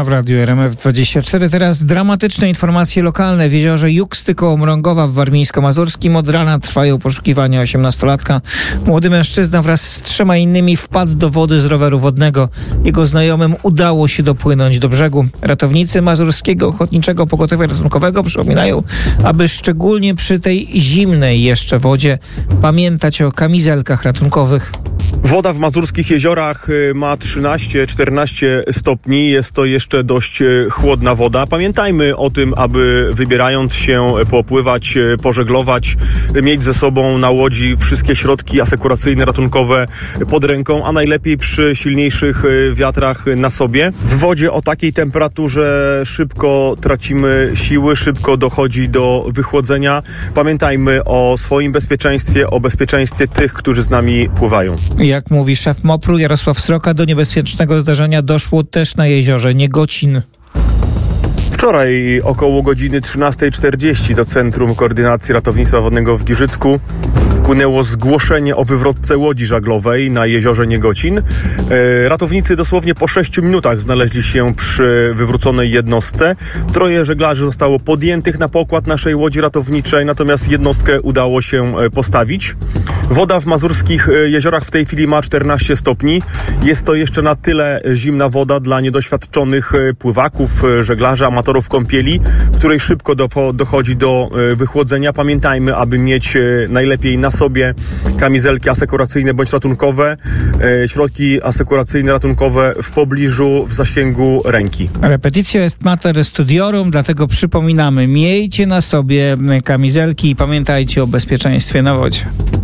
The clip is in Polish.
w Radiu RMF24. Teraz dramatyczne informacje lokalne. W jeziorze Juksty koło Mrągowa w Warmińsko-Mazurskim od rana trwają poszukiwania 18-latka. Młody mężczyzna wraz z 3 innymi wpadł do wody z roweru wodnego. Jego znajomym udało się dopłynąć do brzegu. Ratownicy Mazurskiego Ochotniczego Pogotowia Ratunkowego przypominają, aby szczególnie przy tej zimnej jeszcze wodzie pamiętać o kamizelkach ratunkowych. Woda w mazurskich jeziorach ma 13-14 stopni. Jest to jeszcze dość chłodna woda. Pamiętajmy o tym, aby wybierając się popływać, pożeglować, mieć ze sobą na łodzi wszystkie środki asekuracyjne, ratunkowe pod ręką, a najlepiej przy silniejszych wiatrach na sobie. W wodzie o takiej temperaturze szybko tracimy siły, szybko dochodzi do wychłodzenia. Pamiętajmy o swoim bezpieczeństwie, o bezpieczeństwie tych, którzy z nami pływają. Jak mówi szef MOPR-u Jarosław Sroka, do niebezpiecznego zdarzenia doszło też na jeziorze Niegocin. Wczoraj około godziny 13:40 do Centrum Koordynacji Ratownictwa Wodnego w Giżycku płynęło zgłoszenie o wywrotce łodzi żaglowej na jeziorze Niegocin. Ratownicy dosłownie po 6 minutach znaleźli się przy wywróconej jednostce. 3 żeglarzy zostało podjętych na pokład naszej łodzi ratowniczej, natomiast jednostkę udało się postawić. Woda w mazurskich jeziorach w tej chwili ma 14 stopni. Jest to jeszcze na tyle zimna woda dla niedoświadczonych pływaków, żeglarzy, amatorów kąpieli, w której szybko dochodzi do wychłodzenia. Pamiętajmy, aby mieć najlepiej na sobie kamizelki asekuracyjne bądź ratunkowe, środki asekuracyjne, ratunkowe w pobliżu, w zasięgu ręki. Repetitio est mater studiorum, dlatego przypominamy, miejcie na sobie kamizelki i pamiętajcie o bezpieczeństwie na wodzie.